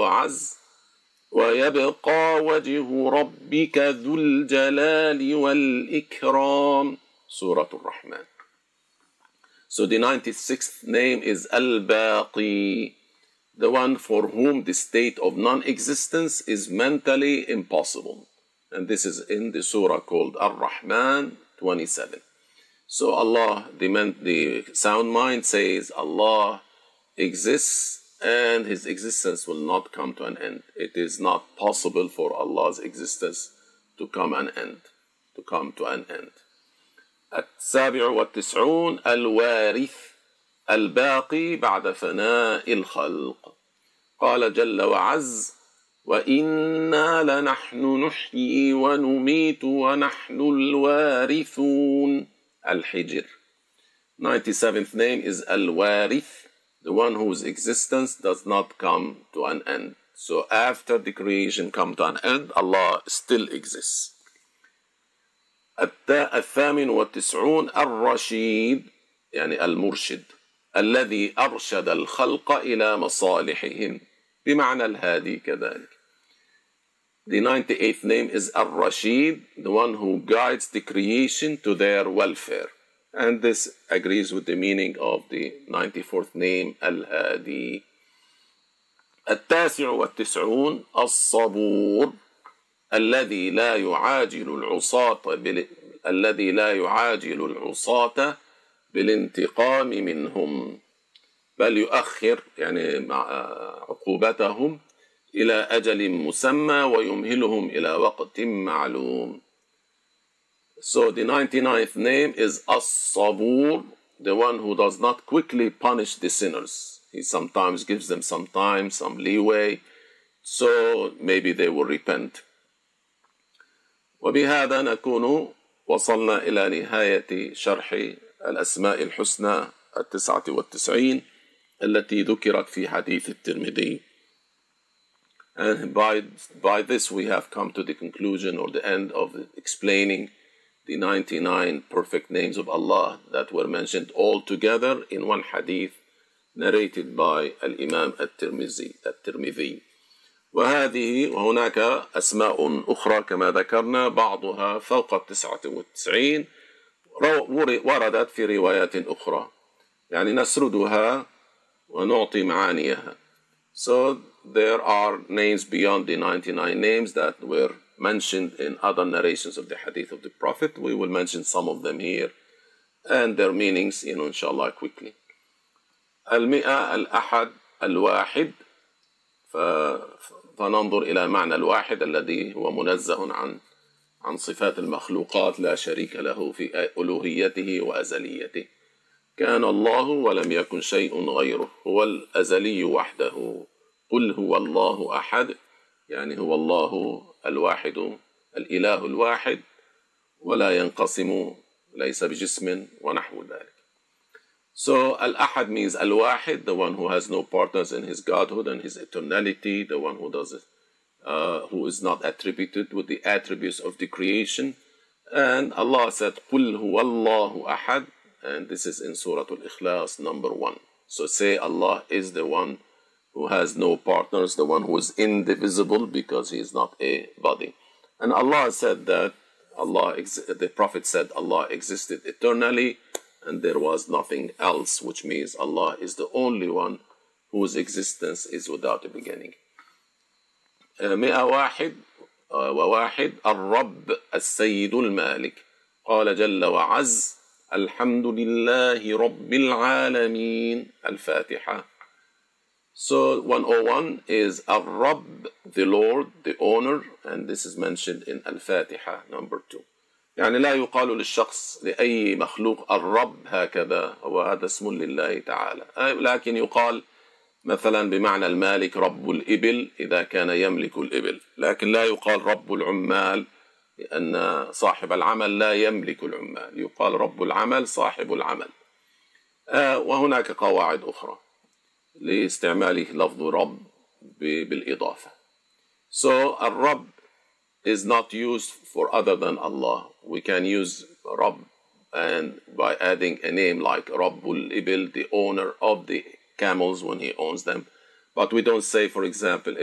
وعز ويبقى وجه ربك ذو الجلال والإكرام. Surah Al-Rahman. So the 96th name is Al-Baqi, the one for whom the state of non-existence is mentally impossible. And this is in the surah called Ar-Rahman 27. So Allah, the sound mind says Allah exists and His existence will not come to an end. It is not possible for Allah's existence to come to an end. السابع والتسعون الوارث الباقي بعد فناء الخلق. قال جل وعز وإنا لنحن نحيي ونميت ونحن الوارثون. Al-Hijr. 97th name is Al-Warith, the one whose existence does not come to an end. So after the creation come to an end, Allah still exists. الثامن والتسعون الرشيد يعني المرشد الذي أرشد الخلق إلى مصالحهم بمعنى الهادي كذلك. The 98th name is Ar-Rashid, the one who guides the creation to their welfare. And this agrees with the meaning of the 94th name Al-Hadi. التاسع والتسعون الصبور الذي لا يعاجل العصاة بالانتقام منهم بل يؤخر يعني عقوبتهم إلى أجل مسمى ويمهلهم إلى وقت معلوم. So the 99th name is As-Sabur, the one who does not quickly punish the sinners. He sometimes gives them some time, some leeway, so maybe they will repent. وبهذا نكون وصلنا إلى نهاية شرح الأسماء الحسنى 99 التي ذكرت في حديث الترمذي. And by this we have come to the conclusion or the end of explaining the 99 perfect names of Allah that were mentioned all together in one hadith narrated by Al-Imam At-Tirmidhi. وهناك أسماء أخرى كما ذكرنا بعضها فوق 99 وردت في روايات أخرى يعني نسردها ونعطي معانيها. So there are names beyond the 99 names that were mentioned in other narrations of the hadith of the Prophet. We will mention some of them here and their meanings, inshallah, quickly. المئة الأحد الواحد فننظر إلى معنى الواحد الذي هو منزه عن صفات المخلوقات لا شريك له في ألوهيته وأزليته. كان الله ولم يكن شيء غيره هو الأزلي وحده. قل هو الله أحد يعني هو الله الواحد الإله الواحد ولا ينقسم ليس بجسم ونحو ذلك. So Al-Ahad means Al-Wahid, the one who has no partners in his godhood and his eternality, the one who is not attributed with the attributes of the creation. And Allah said, قُلْ هُوَ اللَّهُ أَحَدٌ, and this is in Surah Al-Ikhlas, number 1. So say Allah is the one who has no partners, the one who is indivisible because he is not a body. And Allah said that the Prophet said Allah existed eternally and there was nothing else, which means Allah is the only one whose existence is without a beginning. 101 الرب السيد المالك قال جل وعز الحمد لله رب العالمين. الفاتحة. So 101 is Ar-Rabb, the Lord, the owner, and this is mentioned in Al-Fatiha, number 2. يعني لا يقال للشخص لأي مخلوق الرب هكذا، وهذا اسم لله تعالى، لكن يقال مثلا بمعنى المالك رب الإبل إذا كان يملك الإبل، لكن لا يقال رب العمال لأن صاحب العمل لا يملك العمال، يقال رب العمل صاحب العمل. وهناك قواعد أخرى لاستعماله لفظ رب بالإضافة. So الرب is not used for other than Allah. We can use Rabb and by adding a name like Rabbul Ibil, the owner of the camels when he owns them. But we don't say, for example,